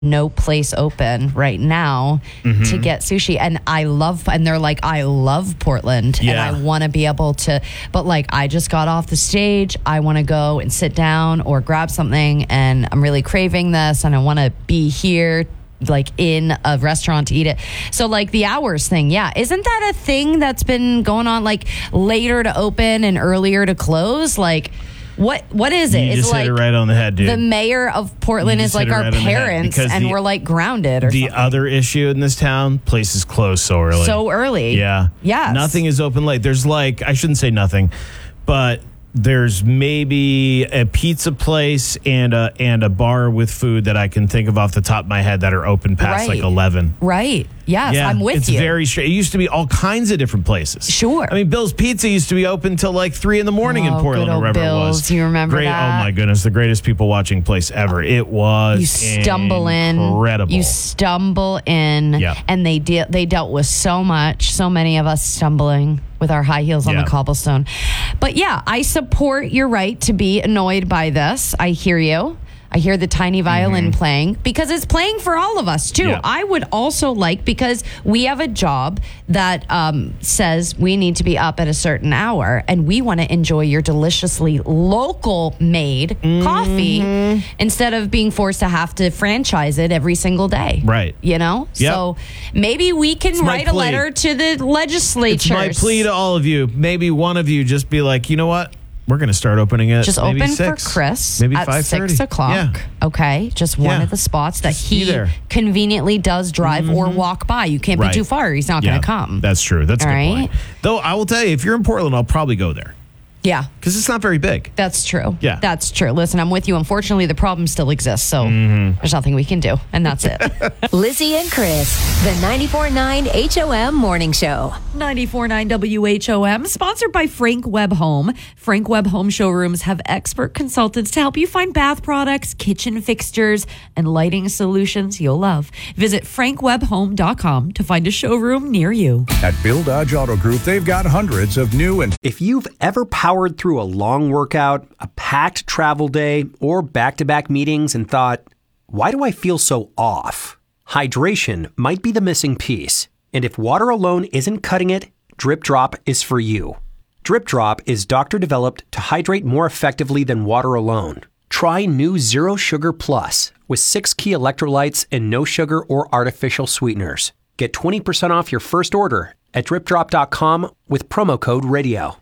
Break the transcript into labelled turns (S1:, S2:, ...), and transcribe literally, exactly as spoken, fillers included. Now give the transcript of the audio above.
S1: no place open right now mm-hmm. to get sushi. And I love, and they're like, I love Portland
S2: yeah.
S1: and I want to be able to, but like, I just got off the stage. I want to go and sit down or grab something and I'm really craving this and I want to be here like in a restaurant to eat it. So like the hours thing, yeah. Isn't that a thing that's been going on, like later to open and earlier to close? Like, What what is it?
S2: You
S1: it's
S2: just
S1: like
S2: hit it right on the head, dude.
S1: The mayor of Portland is like our
S2: right
S1: parents, and
S2: the,
S1: we're like grounded. Or
S2: the
S1: something.
S2: other issue in this town, places close so early.
S1: So early,
S2: yeah,
S1: yes.
S2: Nothing is open late. There's like I shouldn't say nothing, but there's maybe a pizza place and a and a bar with food that I can think of off the top of my head that are open past
S1: right.
S2: like eleven.
S1: Right. Yes,
S2: yeah,
S1: I'm with
S2: it's
S1: you.
S2: It's very straight. It used to be all kinds of different places.
S1: Sure.
S2: I mean, Bill's Pizza used to be open till like three in the morning
S1: oh,
S2: in Portland
S1: good
S2: or
S1: old
S2: wherever
S1: Bill's.
S2: it was.
S1: You remember
S2: Great,
S1: that?
S2: Oh my goodness, the greatest people watching place ever. It was
S1: You stumble
S2: incredible.
S1: in.
S2: Incredible.
S1: You stumble in.
S2: Yeah.
S1: And they de- they dealt with so much, so many of us stumbling with our high heels on
S2: yeah.
S1: the cobblestone. But yeah, I support your right to be annoyed by this. I hear you. I hear the tiny violin
S2: mm-hmm.
S1: playing because it's playing for all of us too.
S2: Yeah.
S1: I would also like, because we have a job that um, says we need to be up at a certain hour and we want to enjoy your deliciously local made
S2: mm-hmm.
S1: coffee instead of being forced to have to franchise it every single day.
S2: Right.
S1: You know?
S2: Yep.
S1: So maybe we can
S2: It's my
S1: write a
S2: plea.
S1: letter to the legislature.
S2: It's my plea to all of you. Maybe one of you just be like, you know what? We're going to start opening at
S1: just
S2: maybe
S1: open
S2: six.
S1: for Chris
S2: maybe
S1: at
S2: five thirty.
S1: six o'clock.
S2: Yeah.
S1: Okay, just one
S2: Yeah.
S1: of the spots that
S2: Just be
S1: he
S2: there.
S1: conveniently does drive mm-hmm. or walk by. You can't
S2: Right.
S1: be too far. He's not
S2: yeah.
S1: going to come.
S2: That's true. That's a
S1: All
S2: good
S1: right?
S2: point. Though I will tell you, if you're in Portland, I'll probably go there
S1: Yeah,
S2: because it's not very big.
S1: that's true.
S2: Yeah.
S1: That's true. Listen, I'm with you. Unfortunately, the problem still exists, so
S2: Mm-hmm.
S1: there's nothing we can do, and that's it.
S3: Lizzie and Chris, the ninety-four point nine H O M Morning Show.
S4: ninety-four point nine W H O M, sponsored by Frank Webb Home. Frank Webb Home showrooms have expert consultants to help you find bath products, kitchen fixtures, and lighting solutions you'll love. Visit frank webb home dot com to find a showroom near you.
S5: At Bill Dodge Auto Group, they've got hundreds of new and...
S6: If you've ever powered through a long workout, a packed travel day, or back-to-back meetings and thought, why do I feel so off? Hydration might be the missing piece. And if water alone isn't cutting it, Drip Drop is for you. Drip Drop is doctor-developed to hydrate more effectively than water alone. Try new Zero Sugar Plus with six key electrolytes and no sugar or artificial sweeteners. Get twenty percent off your first order at drip drop dot com with promo code radio.